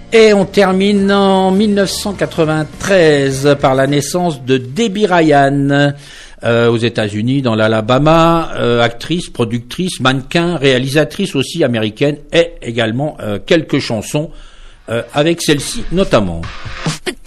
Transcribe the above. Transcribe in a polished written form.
Et on termine en 1993 par la naissance de Debbie Ryan aux États-Unis, dans l'Alabama, actrice, productrice, mannequin, réalisatrice aussi américaine, et également quelques chansons avec celle-ci notamment.